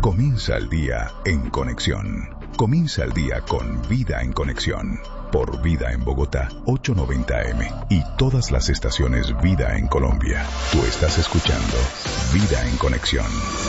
Comienza el día en conexión. Comienza el día con Vida en Conexión. Por Vida en Bogotá, 890 AM. Y todas las estaciones Vida en Colombia. Tú estás escuchando Vida en Conexión.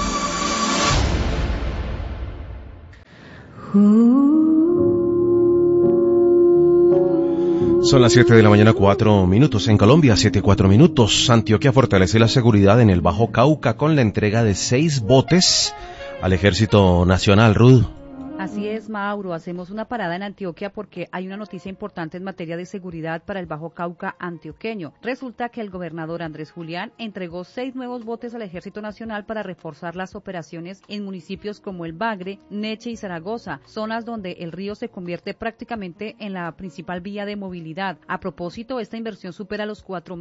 Son las 7 de la mañana, 4 minutos. En Colombia, 7:04 minutos. Antioquia fortalece la seguridad en el Bajo Cauca con la entrega de 6 botes al Ejército Nacional. Ruth. Así es, Mauro. Hacemos una parada en Antioquia porque hay una noticia importante en materia de seguridad para el Bajo Cauca antioqueño. Resulta que el gobernador Andrés Julián entregó 6 nuevos botes al Ejército Nacional para reforzar las operaciones en municipios como El Bagre, Neche y Zaragoza, zonas donde el río se convierte prácticamente en la principal vía de movilidad. A propósito, esta inversión supera los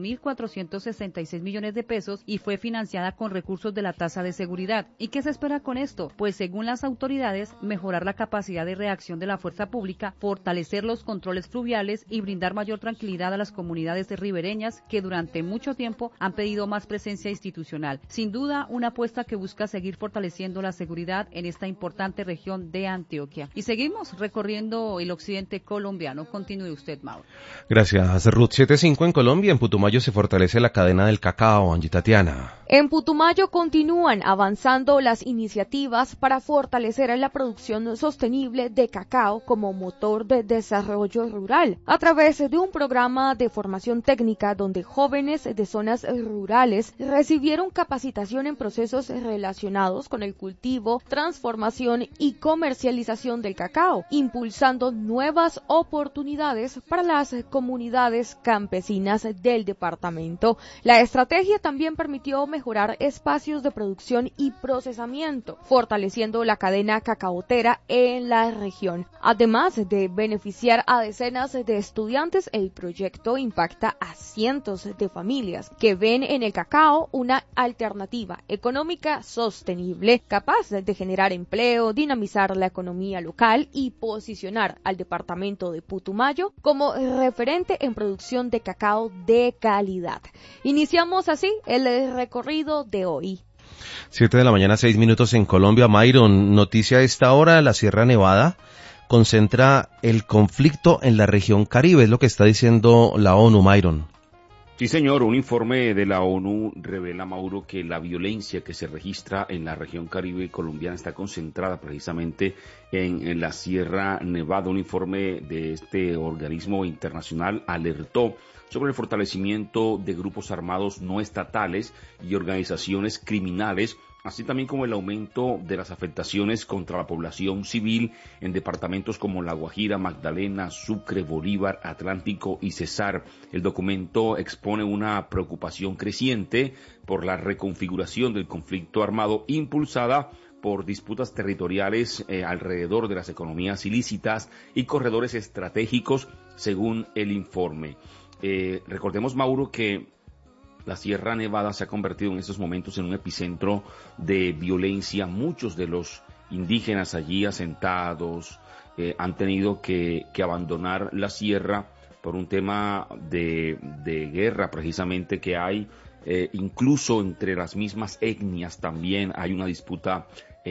4.466 millones de pesos y fue financiada con recursos de la tasa de seguridad. ¿Y qué se espera con esto? Pues según las autoridades, mejorar la capacidad de reacción de la fuerza pública, fortalecer los controles fluviales y brindar mayor tranquilidad a las comunidades ribereñas que durante mucho tiempo han pedido más presencia institucional. Sin duda, una apuesta que busca seguir fortaleciendo la seguridad en esta importante región de Antioquia. Y seguimos recorriendo el occidente colombiano. Continúe usted, Mauro. Gracias, Ruth. 7:05 en Colombia. En Putumayo se fortalece la cadena del cacao. Angie Tatiana. En Putumayo continúan avanzando las iniciativas para fortalecer la producción sostenible de cacao como motor de desarrollo rural, a través de un programa de formación técnica donde jóvenes de zonas rurales recibieron capacitación en procesos relacionados con el cultivo, transformación y comercialización del cacao, impulsando nuevas oportunidades para las comunidades campesinas del departamento. La estrategia también permitió mejorar espacios de producción y procesamiento, fortaleciendo la cadena cacaotera en la región. Además de beneficiar a decenas de estudiantes, el proyecto impacta a cientos de familias que ven en el cacao una alternativa económica sostenible, capaz de generar empleo, dinamizar la economía local y posicionar al departamento de Putumayo como referente en producción de cacao de calidad. Iniciamos así el recorrido de hoy. 7 de la mañana, 6 minutos en Colombia. Myron, noticia a esta hora: la Sierra Nevada concentra el conflicto en la región Caribe, es lo que está diciendo la ONU, Myron. Sí, señor, un informe de la ONU revela, Mauro, que la violencia que se registra en la región Caribe colombiana está concentrada precisamente en la Sierra Nevada. Un informe de este organismo internacional alertó sobre el fortalecimiento de grupos armados no estatales y organizaciones criminales, así también como el aumento de las afectaciones contra la población civil en departamentos como La Guajira, Magdalena, Sucre, Bolívar, Atlántico y Cesar. El documento expone una preocupación creciente por la reconfiguración del conflicto armado impulsada por disputas territoriales alrededor de las economías ilícitas y corredores estratégicos, según el informe. Recordemos, Mauro, que la Sierra Nevada se ha convertido en estos momentos en un epicentro de violencia. Muchos de los indígenas allí asentados han tenido que abandonar la sierra por un tema de guerra precisamente que hay. Incluso entre las mismas etnias también hay una disputa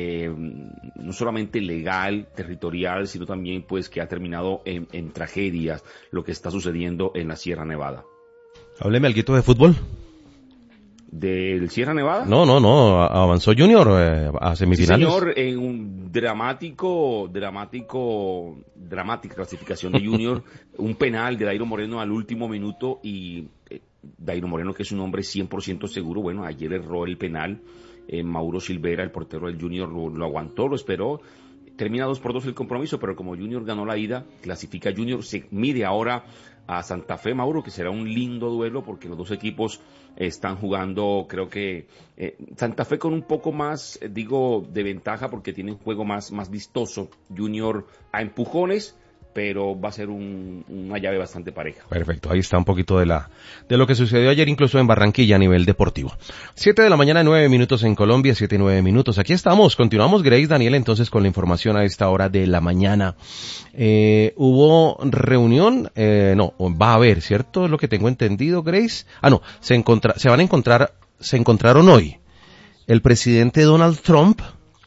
no solamente legal, territorial, sino también pues que ha terminado en tragedias lo que está sucediendo en la Sierra Nevada. Hábleme alguito de fútbol. ¿Del Sierra Nevada? No, avanzó Junior a semifinales. Sí, señor, en un dramática clasificación de Junior, un penal de Dairo Moreno al último minuto y Dairo Moreno, que es un hombre 100% seguro, bueno, ayer erró el penal. Mauro Silvera, el portero del Junior, lo aguantó, lo esperó. Termina 2-2 el compromiso, pero como Junior ganó la ida, clasifica Junior, se mide ahora a Santa Fe, Mauro, que será un lindo duelo porque los dos equipos están jugando, creo que Santa Fe con un poco más, de ventaja porque tiene un juego más vistoso. Junior a empujones, pero va a ser una llave bastante pareja. Perfecto, ahí está un poquito de lo que sucedió ayer incluso en Barranquilla a nivel deportivo. 7 de la mañana, 9 minutos en Colombia, 7:09 minutos. Aquí estamos, continuamos, Grace, Daniel, entonces con la información a esta hora de la mañana. Hubo reunión, va a haber, ¿cierto? Es lo que tengo entendido, Grace. Se encontraron hoy el presidente Donald Trump,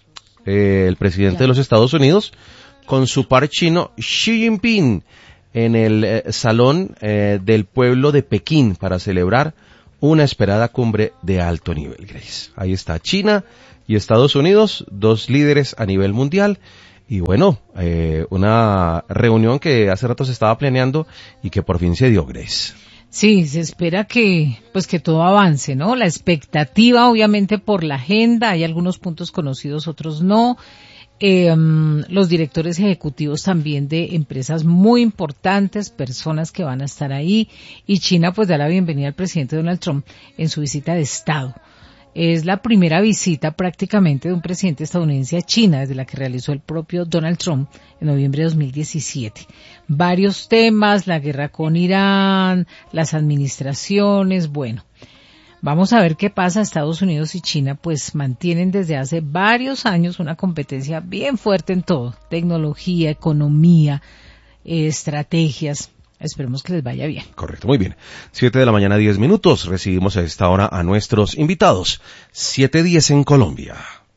el presidente de los Estados Unidos con su par chino Xi Jinping en el Salón del Pueblo de Pekín para celebrar una esperada cumbre de alto nivel, Grace. Ahí está China y Estados Unidos, dos líderes a nivel mundial. Y bueno, una reunión que hace rato se estaba planeando y que por fin se dio, Grace. Sí, se espera que todo avance, ¿no? La expectativa, obviamente, por la agenda, hay algunos puntos conocidos, otros no. Los directores ejecutivos también de empresas muy importantes, personas que van a estar ahí, y China pues da la bienvenida al presidente Donald Trump en su visita de Estado. Es la primera visita prácticamente de un presidente estadounidense a China desde la que realizó el propio Donald Trump en noviembre de 2017. Varios temas, la guerra con Irán, las administraciones, bueno. Vamos a ver qué pasa. Estados Unidos y China pues mantienen desde hace varios años una competencia bien fuerte en todo. Tecnología, economía, estrategias. Esperemos que les vaya bien. Correcto, muy bien. 7 de la mañana, 10 minutos. Recibimos a esta hora a nuestros invitados. 7:10 en Colombia.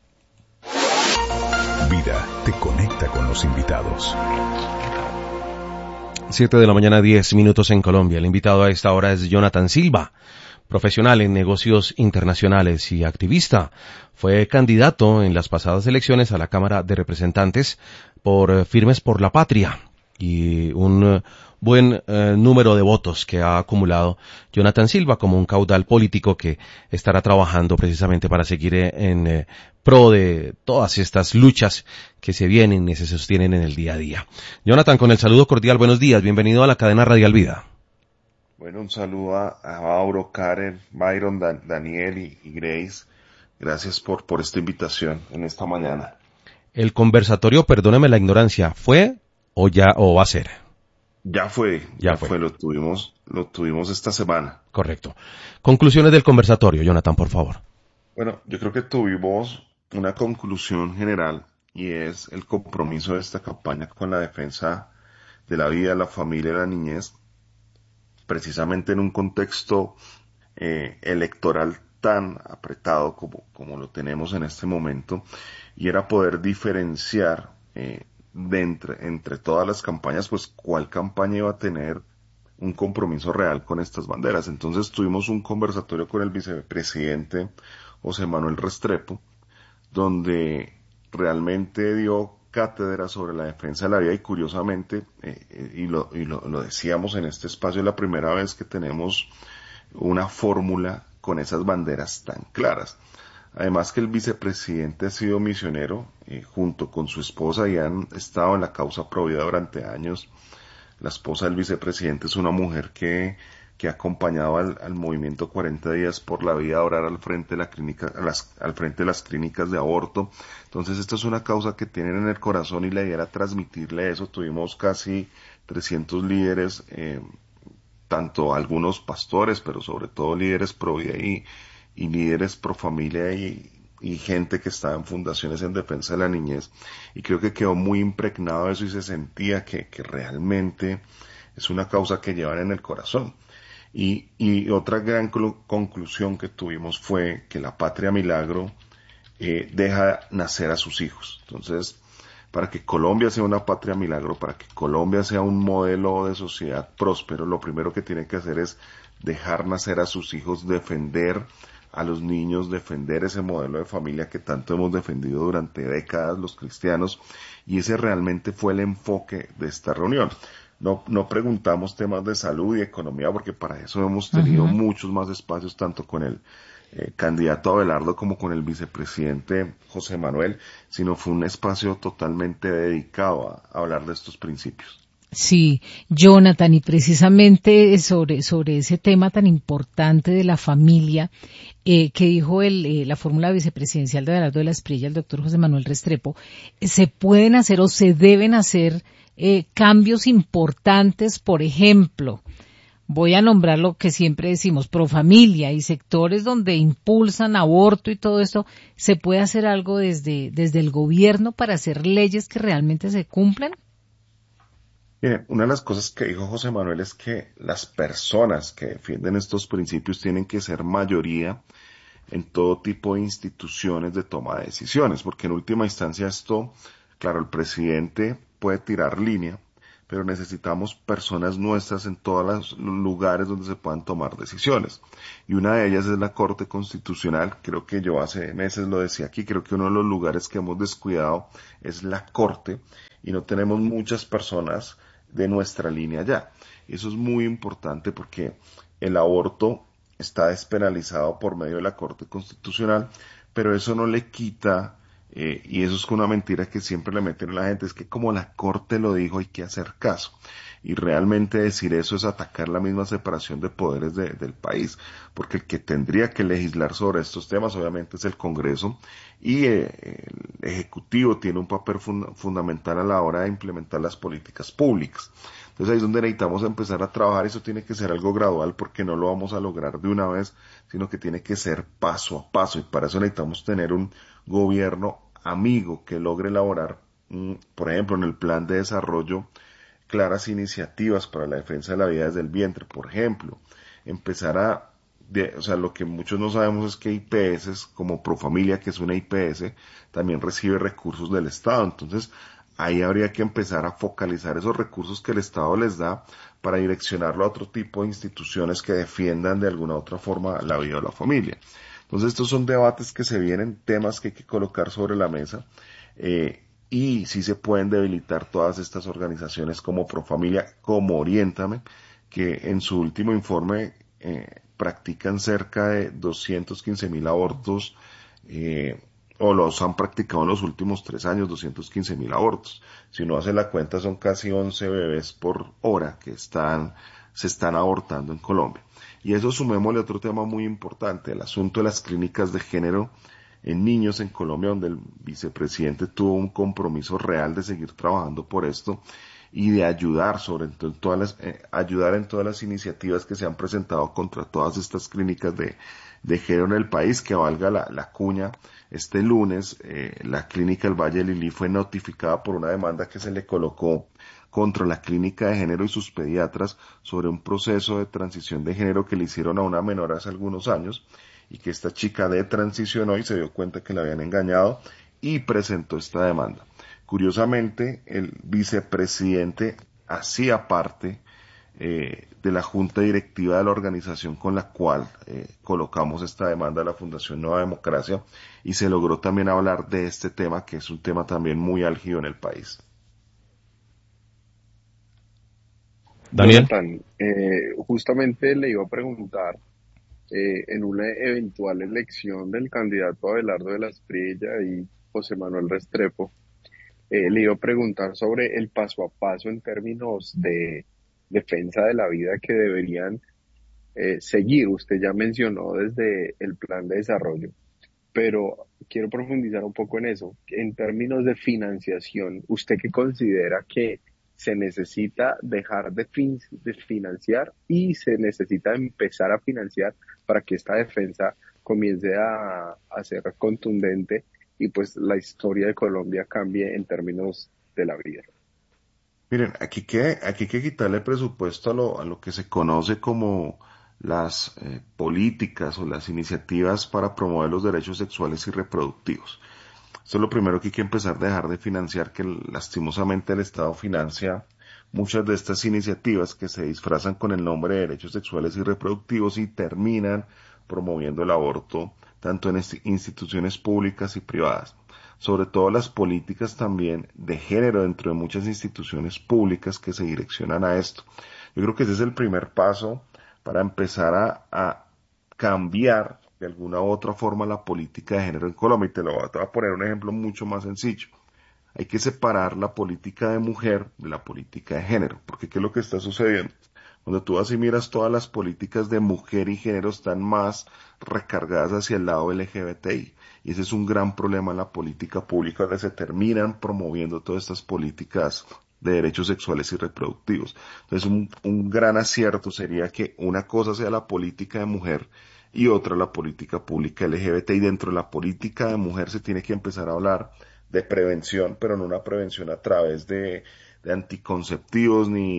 Vida te conecta con los invitados. 7 de la mañana, 10 minutos en Colombia. El invitado a esta hora es Jonathan Silva, profesional en negocios internacionales y activista. Fue candidato en las pasadas elecciones a la Cámara de Representantes por Firmes por la Patria y un buen número de votos que ha acumulado Jonathan Silva como un caudal político que estará trabajando precisamente para seguir en pro de todas estas luchas que se vienen y se sostienen en el día a día. Jonathan, con el saludo cordial, buenos días, bienvenido a la cadena Radial Vida. Bueno, un saludo a Mauro, Karen, Byron, Daniel y Grace. Gracias por esta invitación en esta mañana. El conversatorio, perdóneme la ignorancia, ¿fue o va a ser? Ya fue, lo tuvimos esta semana. Correcto. Conclusiones del conversatorio, Jonathan, por favor. Bueno, yo creo que tuvimos una conclusión general y es el compromiso de esta campaña con la defensa de la vida, la familia y la niñez, precisamente en un contexto electoral tan apretado como lo tenemos en este momento, y era poder diferenciar entre todas las campañas, pues cuál campaña iba a tener un compromiso real con estas banderas. Entonces tuvimos un conversatorio con el vicepresidente José Manuel Restrepo, donde realmente dio cátedra sobre la defensa de la vida, y curiosamente, y lo decíamos en este espacio, es la primera vez que tenemos una fórmula con esas banderas tan claras. Además que el vicepresidente ha sido misionero junto con su esposa y han estado en la causa Provida durante años. La esposa del vicepresidente es una mujer que ha acompañado al movimiento 40 días por la vida a orar al frente de al frente de las clínicas de aborto. Entonces esta es una causa que tienen en el corazón y la idea era transmitirle eso. Tuvimos casi 300 líderes, tanto algunos pastores, pero sobre todo líderes pro vida y líderes pro familia y gente que estaba en fundaciones en defensa de la niñez, y creo que quedó muy impregnado eso y se sentía que realmente es una causa que llevan en el corazón. Y otra gran conclusión que tuvimos fue que la Patria Milagro deja nacer a sus hijos. Entonces, para que Colombia sea una patria milagro, para que Colombia sea un modelo de sociedad próspero, lo primero que tiene que hacer es dejar nacer a sus hijos, defender a los niños, defender ese modelo de familia que tanto hemos defendido durante décadas los cristianos, y ese realmente fue el enfoque de esta reunión. No preguntamos temas de salud y economía, porque para eso hemos tenido muchos más espacios, tanto con el candidato Abelardo como con el vicepresidente José Manuel, sino fue un espacio totalmente dedicado a hablar de estos principios. Sí, Jonathan, y precisamente sobre ese tema tan importante de la familia, que dijo la fórmula vicepresidencial de Abelardo de la Espriella, el doctor José Manuel Restrepo, se pueden hacer o se deben hacer cambios importantes. Por ejemplo, voy a nombrar lo que siempre decimos, Profamilia y sectores donde impulsan aborto y todo esto. ¿Se puede hacer algo desde el gobierno para hacer leyes que realmente se cumplan? Mire, una de las cosas que dijo José Manuel es que las personas que defienden estos principios tienen que ser mayoría en todo tipo de instituciones de toma de decisiones, porque en última instancia esto, claro, el presidente puede tirar línea, pero necesitamos personas nuestras en todos los lugares donde se puedan tomar decisiones. Y una de ellas es la Corte Constitucional. Creo que yo hace meses lo decía aquí, creo que uno de los lugares que hemos descuidado es la Corte y no tenemos muchas personas de nuestra línea allá. Eso es muy importante porque el aborto está despenalizado por medio de la Corte Constitucional, pero eso no le quita, y eso es una mentira que siempre le meten a la gente, es que como la Corte lo dijo hay que hacer caso. Y realmente decir eso es atacar la misma separación de poderes del país, porque el que tendría que legislar sobre estos temas obviamente es el Congreso, y el Ejecutivo tiene un papel fundamental a la hora de implementar las políticas públicas. Entonces ahí es donde necesitamos empezar a trabajar. Eso tiene que ser algo gradual porque no lo vamos a lograr de una vez, sino que tiene que ser paso a paso, y para eso necesitamos tener un gobierno amigo que logre elaborar, por ejemplo, en el plan de desarrollo, claras iniciativas para la defensa de la vida desde el vientre. Por ejemplo, empezar lo que muchos no sabemos es que IPS, como Profamilia, que es una IPS, también recibe recursos del Estado. Entonces, ahí habría que empezar a focalizar esos recursos que el Estado les da para direccionarlo a otro tipo de instituciones que defiendan de alguna otra forma la vida de la familia. Entonces, estos son debates que se vienen, temas que hay que colocar sobre la mesa, y sí se pueden debilitar todas estas organizaciones como Profamilia, como Oriéntame, que en su último informe practican cerca de 215.000 abortos, o los han practicado en los últimos 3 años, 215.000 abortos. Si uno hace la cuenta, son casi 11 bebés por hora que se están abortando en Colombia. Y eso sumémosle otro tema muy importante, el asunto de las clínicas de género en niños en Colombia, donde el vicepresidente tuvo un compromiso real de seguir trabajando por esto y de ayudar ayudar en todas las iniciativas que se han presentado contra todas estas clínicas de género en el país. Que valga la cuña, este lunes la clínica del Valle de Lili fue notificada por una demanda que se le colocó contra la clínica de género y sus pediatras sobre un proceso de transición de género que le hicieron a una menor hace algunos años, y que esta chica transicionó y se dio cuenta que la habían engañado y presentó esta demanda. Curiosamente, el vicepresidente hacía parte de la junta directiva de la organización con la cual colocamos esta demanda a la Fundación Nueva Democracia, y se logró también hablar de este tema, que es un tema también muy álgido en el país. Daniel. Jonathan, justamente le iba a preguntar, en una eventual elección del candidato Abelardo de la Espriella y José Manuel Restrepo, le iba a preguntar sobre el paso a paso en términos de defensa de la vida que deberían seguir. Usted ya mencionó desde el plan de desarrollo, pero quiero profundizar un poco en eso. En términos de financiación, ¿usted qué considera que se necesita dejar de financiar y se necesita empezar a financiar para que esta defensa comience a ser contundente y pues la historia de Colombia cambie en términos de la vida? Miren, aquí hay que quitarle presupuesto a lo que se conoce como las políticas o las iniciativas para promover los derechos sexuales y reproductivos. Esto es lo primero que hay que empezar a dejar de financiar, que lastimosamente el Estado financia muchas de estas iniciativas que se disfrazan con el nombre de derechos sexuales y reproductivos y terminan promoviendo el aborto tanto en instituciones públicas y privadas. Sobre todo las políticas también de género dentro de muchas instituciones públicas que se direccionan a esto. Yo creo que ese es el primer paso para empezar a cambiar de alguna u otra forma la política de género en Colombia. Y te voy a poner un ejemplo mucho más sencillo. Hay que separar la política de mujer de la política de género, porque ¿qué es lo que está sucediendo? Cuando tú vas y miras, todas las políticas de mujer y género están más recargadas hacia el lado LGBTI, y ese es un gran problema en la política pública, donde se terminan promoviendo todas estas políticas de derechos sexuales y reproductivos. Entonces un gran acierto sería que una cosa sea la política de mujer y otra la política pública LGBT, y dentro de la política de mujer se tiene que empezar a hablar de prevención, pero no una prevención a través de anticonceptivos ni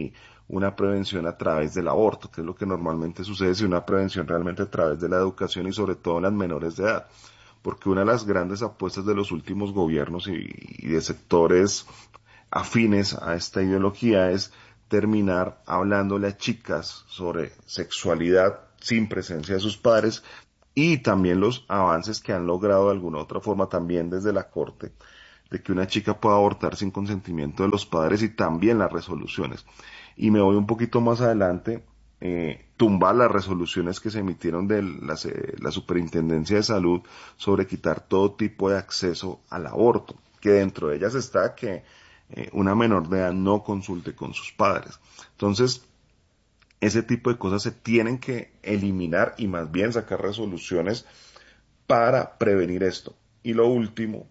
una prevención a través del aborto, que es lo que normalmente sucede, si una prevención realmente a través de la educación y sobre todo en las menores de edad. Porque una de las grandes apuestas de los últimos gobiernos y de sectores afines a esta ideología es terminar hablándole a chicas sobre sexualidad sin presencia de sus padres y también los avances que han logrado de alguna otra forma también desde la Corte de que una chica pueda abortar sin consentimiento de los padres y también las resoluciones. Y me voy un poquito más adelante, tumbar las resoluciones que se emitieron de la Superintendencia de Salud sobre quitar todo tipo de acceso al aborto, que dentro de ellas está que una menor de edad no consulte con sus padres. Entonces, ese tipo de cosas se tienen que eliminar y más bien sacar resoluciones para prevenir esto. Y lo último,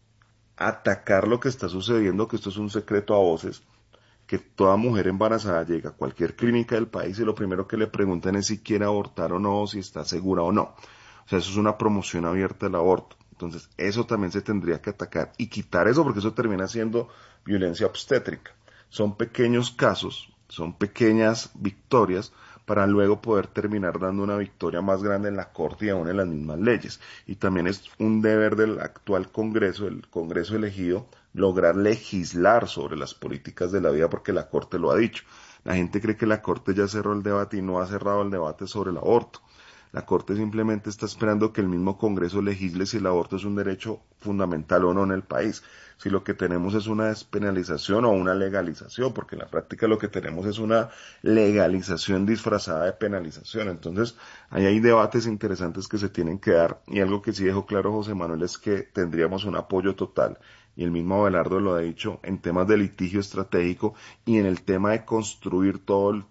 atacar lo que está sucediendo, que esto es un secreto a voces, que toda mujer embarazada llega a cualquier clínica del país y lo primero que le preguntan es si quiere abortar o no, si está segura o no. O sea, eso es una promoción abierta del aborto. Entonces, eso también se tendría que atacar y quitar eso porque eso termina siendo violencia obstétrica. Son pequeños casos, son pequeñas victorias para luego poder terminar dando una victoria más grande en la Corte y aún en las mismas leyes. Y también es un deber del actual Congreso, el Congreso elegido, lograr legislar sobre las políticas de la vida porque la Corte lo ha dicho. La gente cree que la Corte ya cerró el debate y no ha cerrado el debate sobre el aborto. La Corte simplemente está esperando que el mismo Congreso legisle si el aborto es un derecho fundamental o no en el país. Si lo que tenemos es una despenalización o una legalización, porque en la práctica lo que tenemos es una legalización disfrazada de penalización. Entonces, ahí hay debates interesantes que se tienen que dar y algo que sí dejó claro José Manuel es que tendríamos un apoyo total y el mismo Abelardo lo ha dicho en temas de litigio estratégico y en el tema de construir todo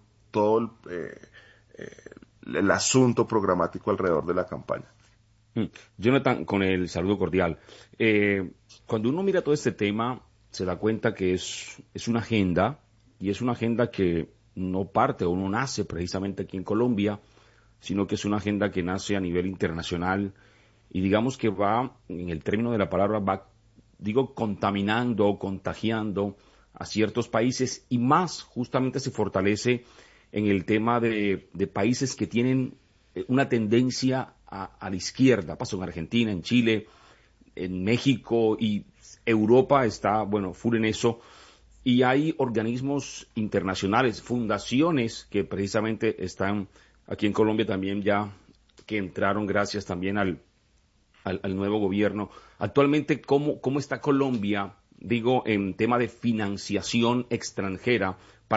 el asunto programático alrededor de la campaña. Jonathan, con el saludo cordial. Cuando uno mira todo este tema, se da cuenta que es una agenda, y es una agenda que no parte o no nace precisamente aquí en Colombia, sino que es una agenda que nace a nivel internacional, y digamos que va, en el término de la palabra, contaminando o contagiando a ciertos países, y más justamente se fortalece en el tema de países que tienen una tendencia a la izquierda. Pasó en Argentina, en Chile, en México, y Europa está, full en eso. Y hay organismos internacionales, fundaciones que precisamente están aquí en Colombia también ya, que entraron gracias también al nuevo gobierno. Actualmente, ¿cómo está Colombia, en tema de financiación extranjera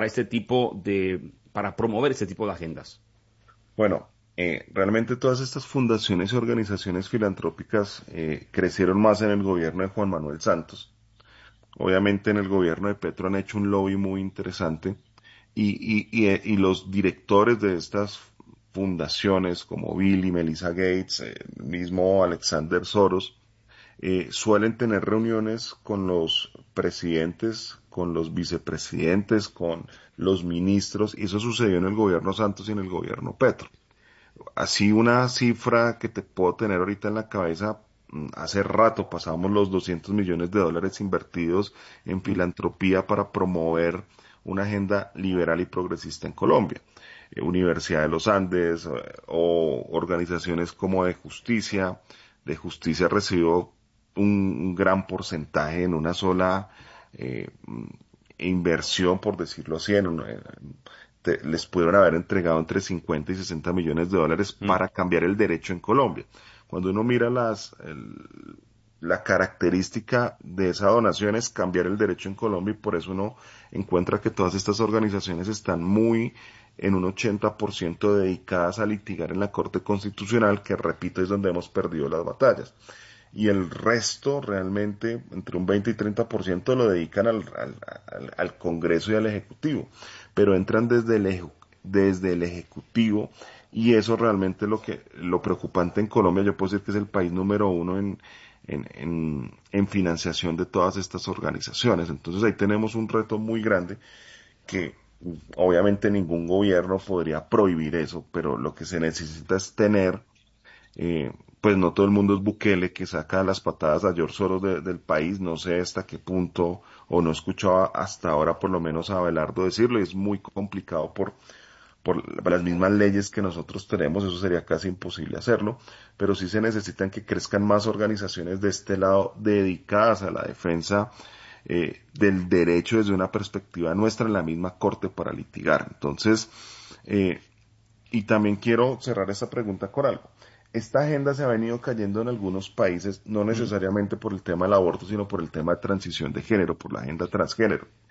para promover este tipo de agendas? Bueno, realmente todas estas fundaciones y organizaciones filantrópicas crecieron más en el gobierno de Juan Manuel Santos. Obviamente en el gobierno de Petro han hecho un lobby muy interesante y los directores de estas fundaciones como Bill y Melinda Gates, el mismo Alexander Soros, suelen tener reuniones con los presidentes, con los vicepresidentes, con los ministros, y eso sucedió en el gobierno Santos y en el gobierno Petro. Así una cifra que te puedo tener ahorita en la cabeza, hace rato pasamos los $200 millones invertidos en filantropía para promover una agenda liberal y progresista en Colombia. Universidad de los Andes o organizaciones como de justicia recibió un gran porcentaje en una sola inversión, por decirlo así, les pudieron haber entregado entre 50 y 60 millones de dólares para cambiar el derecho en Colombia. Cuando uno mira la característica de esa donación es cambiar el derecho en Colombia y por eso uno encuentra que todas estas organizaciones están muy en un 80% dedicadas a litigar en la Corte Constitucional, que repito es donde hemos perdido las batallas. Y el resto realmente, entre un 20 y 30% lo dedican al Congreso y al Ejecutivo, pero entran desde el Ejecutivo y eso realmente lo preocupante en Colombia. Yo puedo decir que es el país número 1 en financiación de todas estas organizaciones. Entonces ahí tenemos un reto muy grande que obviamente ningún gobierno podría prohibir eso, pero lo que se necesita es tener pues no todo el mundo es Bukele, que saca las patadas a George Soros del país. No sé hasta qué punto, o no he escuchado hasta ahora por lo menos a Abelardo decirlo, y es muy complicado por las mismas leyes que nosotros tenemos. Eso sería casi imposible hacerlo, pero sí se necesitan que crezcan más organizaciones de este lado dedicadas a la defensa del derecho desde una perspectiva nuestra en la misma corte para litigar. Entonces, y también quiero cerrar esta pregunta con algo. Esta agenda se ha venido cayendo en algunos países, no necesariamente por el tema del aborto, sino por el tema de transición de género, por la agenda transgénero.